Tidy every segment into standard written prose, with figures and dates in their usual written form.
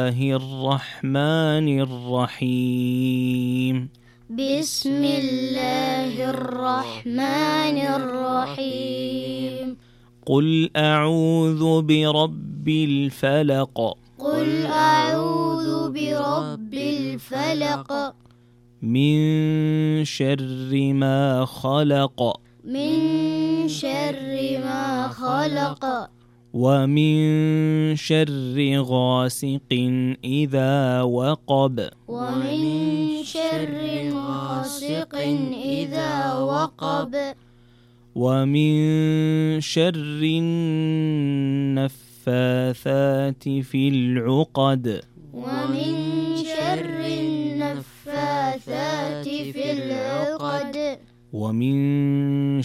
الله الرحمن الرحيم. بسم الله الرحمن الرحيم. قل أعوذ برب الفلق. قل أعوذ برب الفلق. من شر ما خلق. من شر ما خلق. ومن شر غاسق إذا وقب. ومن شر غاسق إذا وقب. ومن شر النفاثات في العقد. ومن شر النفاثات في العقد. ومن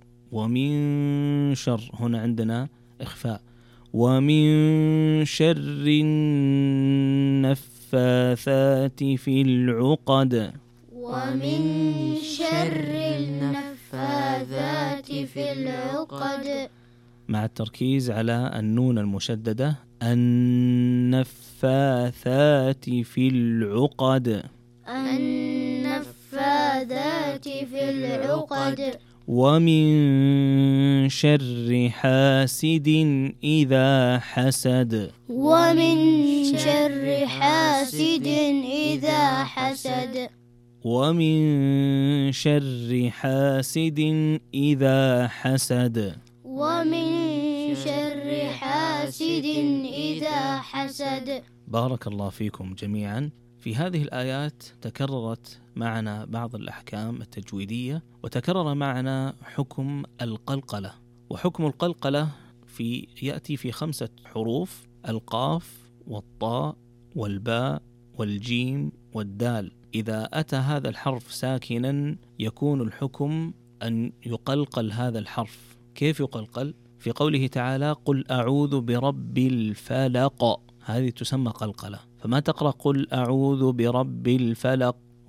شر هنا عندنا إخفاء. ومن شر النفاثات في العقد. ومن شر النفاثات في العقد. مع التركيز على النون المشددة. النفاثات في العقد. النفاثات في العقد. ومن شر حاسد إذا حسد. ومن شر حاسد إذا حسد. ومن شر حاسد إذا حسد. ومن شر حاسد إذا حسد. بارك الله فيكم جميعا. في هذه الآيات تكررت معنا بعض الأحكام التجويدية، وتكرر معنا حكم القلقلة. وحكم القلقلة يأتي في 5 حروف: القاف والطاء والباء والجيم والدال. إذا أتى هذا الحرف ساكنا يكون الحكم أن يقلقل هذا الحرف. كيف يقلقل؟ في قوله تعالى: قل أعوذ برب الفلق، هذه تسمى قلقلة. فما تقرأ قل أعوذ برب الفلق،